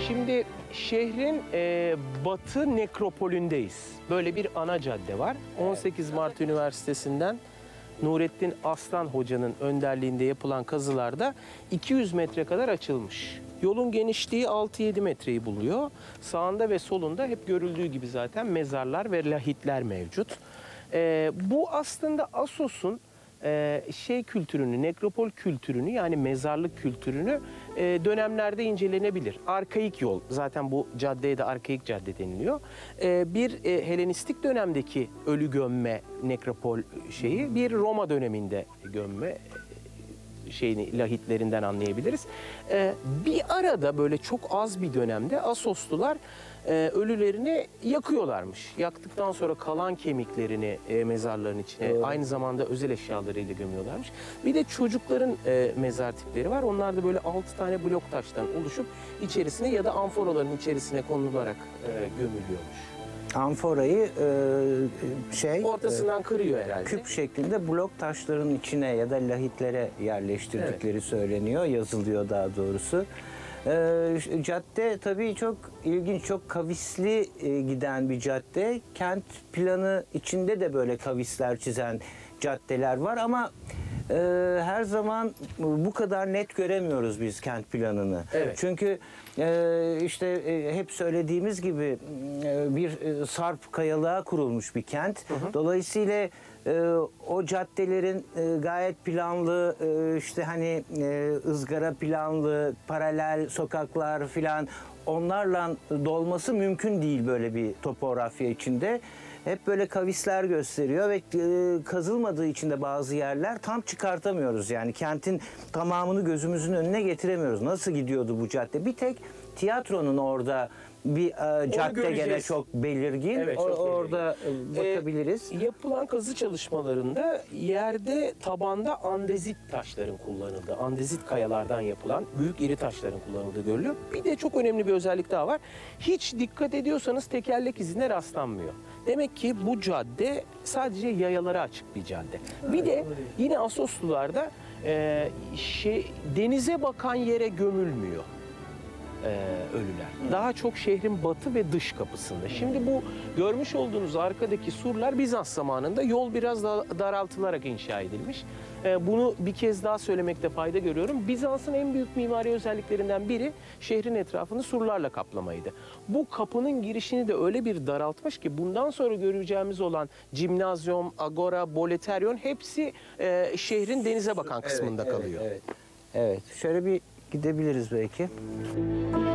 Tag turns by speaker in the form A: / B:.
A: Şimdi şehrin batı nekropolündeyiz. Böyle bir ana cadde var. 18 Mart Üniversitesi'nden Nurettin Aslan Hoca'nın önderliğinde yapılan kazılarda 200 metre kadar açılmış. Yolun genişliği 6-7 metreyi buluyor. Sağında ve solunda hep görüldüğü gibi zaten mezarlar ve lahitler mevcut. Bu aslında Assos'un kültürünü, nekropol kültürünü, yani mezarlık kültürünü dönemlerde incelenebilir. Arkaik yol, zaten bu caddeye de arkaik cadde deniliyor. Bir Helenistik dönemdeki ölü gömme nekropol bir Roma döneminde gömme lahitlerinden anlayabiliriz. Bir arada böyle çok az bir dönemde Assoslular ölülerini yakıyorlarmış. Yaktıktan sonra kalan kemiklerini mezarların içine, aynı zamanda özel eşyalarıyla gömüyorlarmış. Bir de çocukların mezar tipleri var. Onlar da böyle 6 tane blok taştan oluşup içerisine ya da amforaların içerisine konularak gömülüyormuş.
B: Amforayı
A: ortasından kırıyor herhalde.
B: Küp şeklinde blok taşların içine ya da lahitlere yerleştirdikleri söyleniyor, yazılıyor daha doğrusu. Cadde tabii çok ilginç, çok kavisli giden bir cadde. Kent planı içinde de böyle kavisler çizen caddeler var ama her zaman bu kadar net göremiyoruz biz kent planını.
A: Evet.
B: Çünkü hep söylediğimiz gibi bir sarp kayalığa kurulmuş bir kent. Dolayısıyla o caddelerin gayet planlı, ızgara planlı, paralel sokaklar filan, onlarla dolması mümkün değil böyle bir topografya içinde. Hep böyle kavisler gösteriyor ve kazılmadığı için de bazı yerler tam çıkartamıyoruz. Yani kentin tamamını gözümüzün önüne getiremiyoruz. Nasıl gidiyordu bu cadde? Bir tek tiyatronun orada bir cadde gene çok belirgin.
A: Evet, çok
B: orada bakabiliriz.
A: Yapılan kazı çalışmalarında yerde, tabanda andezit taşların kullanıldığı, andezit kayalardan yapılan büyük iri taşların kullanıldığı görülüyor. Bir de çok önemli bir özellik daha var. Hiç dikkat ediyorsanız tekerlek izine rastlanmıyor. Demek ki bu cadde sadece yayalara açık bir cadde. Bir de yine Assoslularda denize bakan yere gömülmüyor ölüler. Daha çok şehrin batı ve dış kapısında. Şimdi bu görmüş olduğunuz arkadaki surlar Bizans zamanında yol biraz daha daraltılarak inşa edilmiş. Bunu bir kez daha söylemekte fayda görüyorum. Bizans'ın en büyük mimari özelliklerinden biri şehrin etrafını surlarla kaplamaydı. Bu kapının girişini de öyle bir daraltmış ki bundan sonra göreceğimiz olan Cimnazyum, Agora, Boleterion hepsi şehrin denize bakan kısmında kalıyor.
B: Evet. Şöyle bir gidebiliriz belki.